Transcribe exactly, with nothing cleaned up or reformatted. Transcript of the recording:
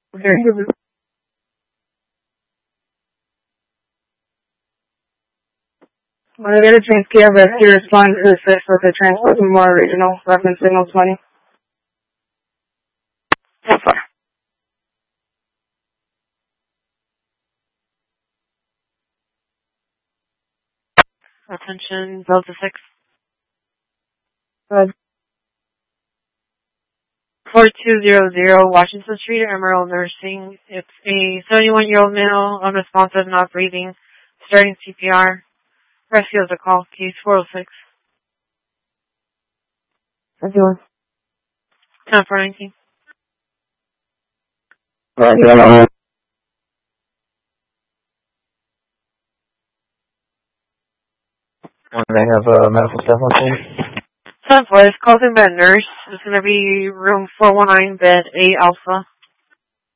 Very good. When I get a chance, K F S T respond to the six with the transport to more original reference signal twenty. So far. Attention, Delta six. Good. four two zero zero, Washington Street, Emerald Nursing. It's a seventy-one-year-old male, unresponsive, not breathing, starting C P R. Rescue is a call, case four oh six. fifty-one. ten four nineteen. Right, yeah. When they have a uh, medical staff on scene? ten four, it's called in bed nurse. It's going to be room four one nine, bed A alpha.